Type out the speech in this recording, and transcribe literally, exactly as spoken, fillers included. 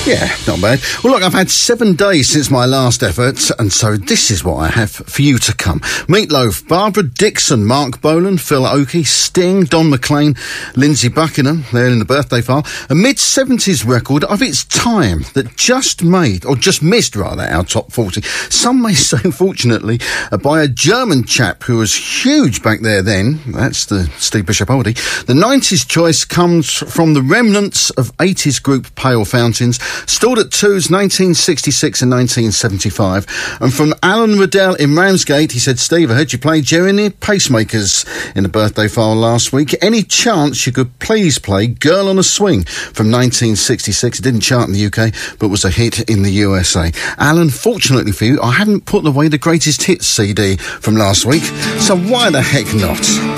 Yeah, not bad. Well, look, I've had seven days since my last effort, and so this is what I have for you to come. Meatloaf, Barbara Dixon, Mark Bolan, Phil Oakey, Sting, Don McLean, Lindsey Buckingham, they're in the birthday file. A mid-seventies record of its time that just made, or just missed, rather, our top forty. Some may say, fortunately, uh, by a German chap who was huge back there then. That's the Steve Bishop oldie. The nineties choice comes from the remnants of eighties group Pale Fountains, stored at twos nineteen sixty-six and nineteen seventy-five. And from Alan Riddell in Ramsgate, he said, Steve, I heard you play Jerry and the Pacemakers in the birthday file last week. Any chance you could please play Girl on a Swing from nineteen sixty-six? It didn't chart in the U K, but was a hit in the U S A. Alan, fortunately for you, I haven't put away the greatest hits C D from last week, so why the heck not?